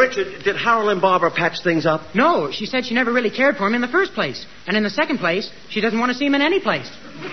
Richard, did Harold and Barbara patch things up? No, she said she never really cared for him in the first place. And in the second place, she doesn't want to see him in any place.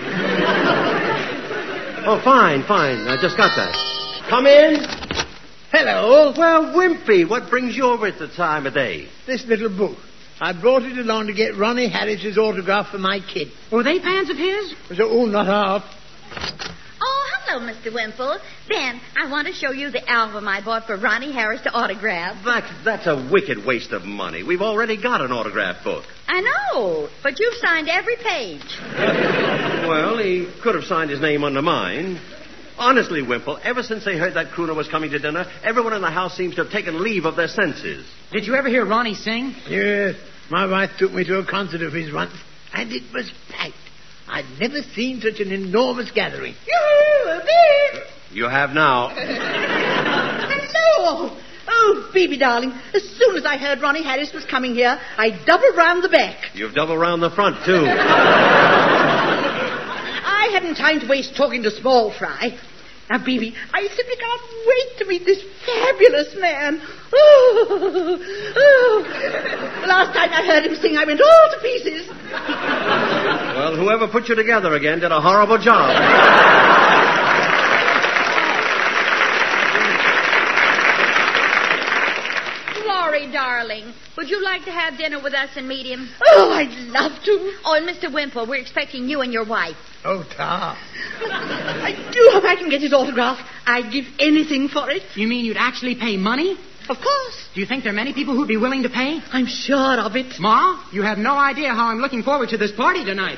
Oh, fine. I just got that. Come in. Hello. Well, Wimpy, what brings you over at the time of day? This little book. I brought it along to get Ronnie Harris's autograph for my kid. Were they fans of his? Oh, not half. Oh, hello, Mr. Wimple. Ben, I want to show you the album I bought for Ronnie Harris to autograph. That's a wicked waste of money. We've already got an autograph book. I know, but you've signed every page. Well, he could have signed his name under mine. Honestly, Wimple, ever since they heard that crooner was coming to dinner, everyone in the house seems to have taken leave of their senses. Did you ever hear Ronnie sing? Yes. My wife took me to a concert of his once, and it was packed. I'd never seen such an enormous gathering. You have now. Hello! Oh, baby darling, as soon as I heard Ronnie Harris was coming here, I doubled round the back. You've doubled round the front, too. I hadn't time to waste talking to Small Fry. Now, baby, I simply can't wait to meet this fabulous man. The last time I heard him sing, I went all to pieces. Well, whoever put you together again did a horrible job. Laurie, darling, would you like to have dinner with us and meet him? Oh, I'd love to. Oh, and Mr. Wimple, we're expecting you and your wife. Oh, Tom. I do hope I can get his autograph. I'd give anything for it. You mean you'd actually pay money? Of course. Do you think there are many people who'd be willing to pay? I'm sure of it. Ma, you have no idea how I'm looking forward to this party tonight.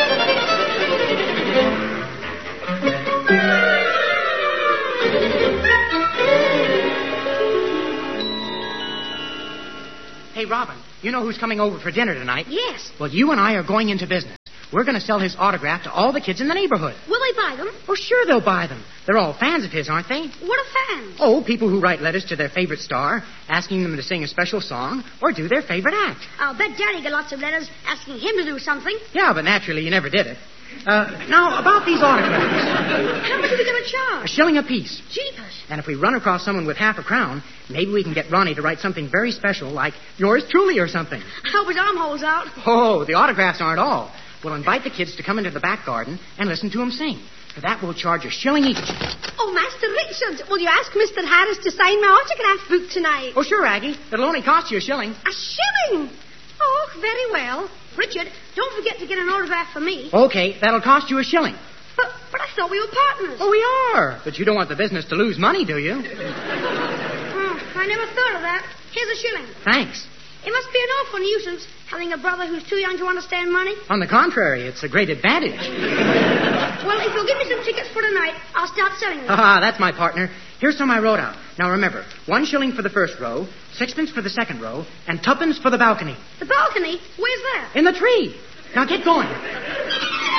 Hey, Robin, you know who's coming over for dinner tonight? Yes. Well, you and I are going into business. We're going to sell his autograph to all the kids in the neighborhood. Will they buy them? Oh, sure they'll buy them. They're all fans of his, aren't they? What are fans? Oh, people who write letters to their favorite star, asking them to sing a special song or do their favorite act. I'll bet Daddy got lots of letters asking him to do something. Yeah, but naturally you never did it. Now, about these autographs. How much are we going to charge? A shilling apiece. Jeepers. And if we run across someone with half a crown, maybe we can get Ronnie to write something very special, like yours truly or something. I hope his arm holds out. Oh, the autographs aren't all. We'll invite the kids to come into the back garden and listen to him sing. For that, we'll charge a shilling each. Oh, Master Richard, will you ask Mr. Harris to sign my autograph book tonight? Oh, sure, Aggie. It'll only cost you a shilling. A shilling? Oh, very well. Richard, don't forget to get an autograph for me. Okay, that'll cost you a shilling. But I thought we were partners. Oh, we are. But you don't want the business to lose money, do you? Oh, I never thought of that. Here's a shilling. Thanks. It must be an awful nuisance having a brother who's too young to understand money. On the contrary, it's a great advantage. Well, if you'll give me some tickets for tonight, I'll start selling them. That's my partner. Here's some I wrote out. Now remember, 1 shilling for the first row, 6pence for the second row, and 2pence for the balcony. The balcony? Where's that? In the tree. Now get going.